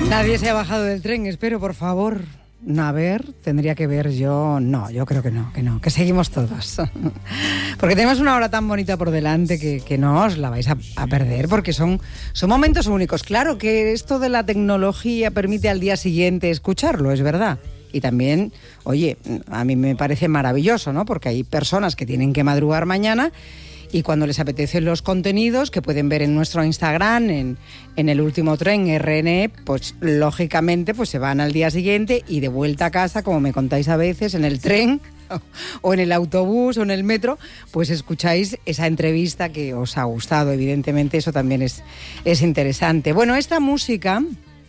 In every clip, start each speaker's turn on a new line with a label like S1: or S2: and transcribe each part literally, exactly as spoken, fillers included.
S1: Nadie se ha bajado del tren, espero, por favor. A ver, tendría que ver yo... No, yo creo que no, que no, que seguimos todos. Porque tenemos una hora tan bonita por delante que, que no os la vais a, a perder, porque son, son momentos únicos. Claro que esto de la tecnología permite al día siguiente escucharlo, es verdad. Y también, oye, a mí me parece maravilloso, ¿no? Porque hay personas que tienen que madrugar mañana y cuando les apetecen los contenidos que pueden ver en nuestro Instagram, en, en el último tren R N E, pues lógicamente pues se van al día siguiente y de vuelta a casa, como me contáis a veces, en el tren o en el autobús o en el metro, pues escucháis esa entrevista que os ha gustado. Evidentemente eso también es, es interesante. Bueno, esta música,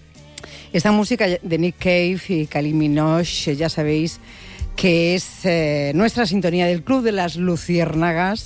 S1: esta música de Nick Cave y Kylie Minogue, ya sabéis que es eh, nuestra sintonía del Club de las Luciérnagas,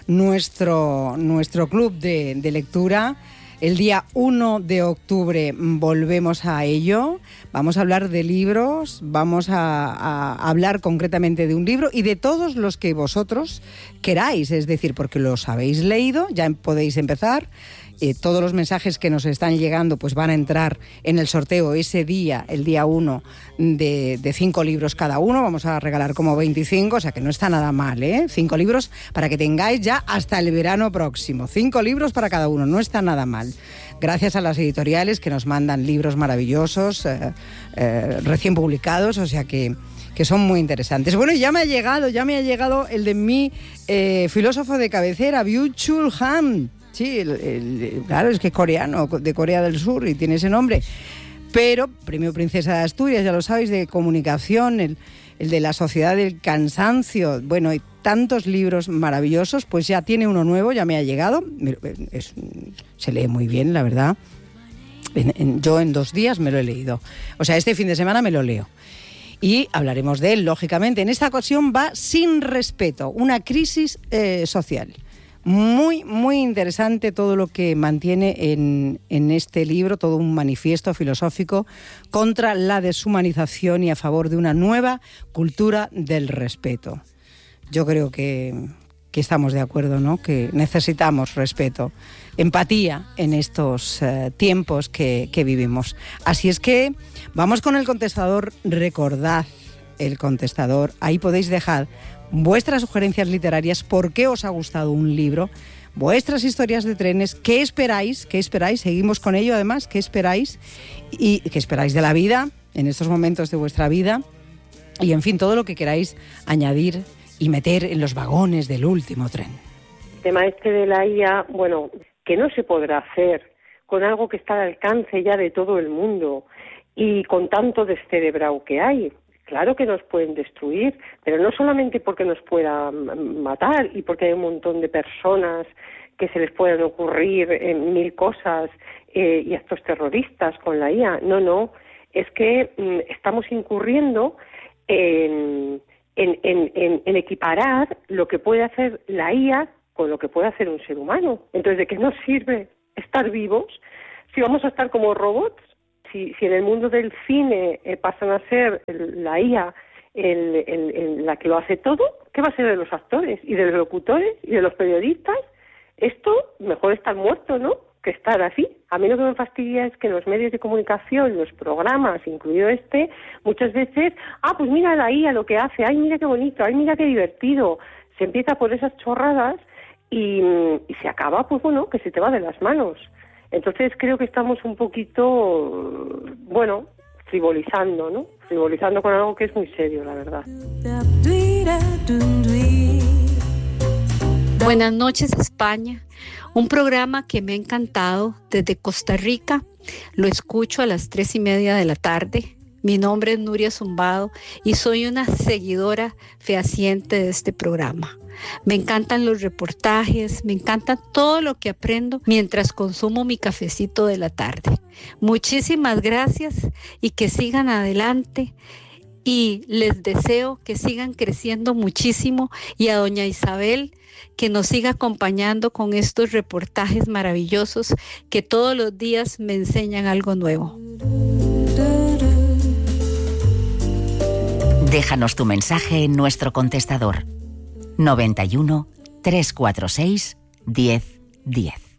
S1: Nuestro, nuestro club de, de lectura. El día uno de octubre volvemos a ello. Vamos a hablar de libros, vamos a, a hablar concretamente de un libro y de todos los que vosotros queráis, es decir, porque los habéis leído, ya podéis empezar. Eh, todos los mensajes que nos están llegando pues van a entrar en el sorteo ese día, el día uno, de, de cinco libros cada uno. Vamos a regalar como veinticinco, o sea que no está nada mal, ¿eh? Cinco libros para que tengáis ya hasta el verano próximo. Cinco libros para cada uno, no está nada mal. Gracias a las editoriales que nos mandan libros maravillosos, eh, eh, recién publicados, o sea que... que son muy interesantes. Bueno, ya me ha llegado, ya me ha llegado el de mi eh, filósofo de cabecera, Byung-Chul Han. Sí, el, el, claro, es que es coreano, de Corea del Sur, y tiene ese nombre. Pero, Premio Princesa de Asturias, ya lo sabéis, de comunicación, el, el de la Sociedad del Cansancio, bueno, y tantos libros maravillosos, pues ya tiene uno nuevo, ya me ha llegado. Es, se lee muy bien, la verdad. En, en, yo en dos días me lo he leído. O sea, este fin de semana me lo leo. Y hablaremos de él, lógicamente. En esta ocasión va Sin respeto, una crisis eh, social. Muy, muy interesante todo lo que mantiene en, en este libro, todo un manifiesto filosófico contra la deshumanización y a favor de una nueva cultura del respeto. Yo creo que, que estamos de acuerdo, ¿no? Que necesitamos respeto, empatía en estos eh, tiempos que, que vivimos. Así es que vamos con el contestador. Recordad el contestador, ahí podéis dejar vuestras sugerencias literarias, por qué os ha gustado un libro, vuestras historias de trenes, qué esperáis, qué esperáis, seguimos con ello además, qué esperáis y qué esperáis de la vida en estos momentos de vuestra vida y en fin, todo lo que queráis añadir y meter en los vagones del último tren.
S2: El tema este de la I A, bueno, que no se podrá hacer con algo que está al alcance ya de todo el mundo y con tanto descerebrado que hay. Claro que nos pueden destruir, pero no solamente porque nos puedan matar y porque hay un montón de personas que se les puedan ocurrir eh, mil cosas eh, y actos terroristas con la I A. No, no, es que mm, estamos incurriendo en, en, en, en, en equiparar lo que puede hacer la I A con lo que puede hacer un ser humano. Entonces, ¿de qué nos sirve estar vivos si vamos a estar como robots? Si, si en el mundo del cine eh, pasan a ser el, la I A el, el, el, la que lo hace todo, ¿qué va a ser de los actores y de los locutores y de los periodistas? Esto mejor estar muerto, ¿no?, que estar así. A mí lo que me fastidia es que los medios de comunicación, los programas, incluido este, muchas veces, ah, pues mira la I A lo que hace, ay, mira qué bonito, ay, mira qué divertido. Se empieza por esas chorradas y, y se acaba, pues bueno, que se te va de las manos. Entonces creo que estamos un poquito, bueno, frivolizando, ¿no? Frivolizando con algo que es muy serio, la verdad.
S3: Buenas noches, España. Un programa que me ha encantado desde Costa Rica. Lo escucho a las tres y media de la tarde. Mi nombre es Nuria Zumbado y soy una seguidora fehaciente de este programa. Me encantan los reportajes, me encanta todo lo que aprendo mientras consumo mi cafecito de la tarde. Muchísimas gracias y que sigan adelante y les deseo que sigan creciendo muchísimo y a doña Isabel que nos siga acompañando con estos reportajes maravillosos que todos los días me enseñan algo nuevo.
S4: Déjanos tu mensaje en nuestro contestador noventa y uno, trescientos cuarenta y seis, diez, diez.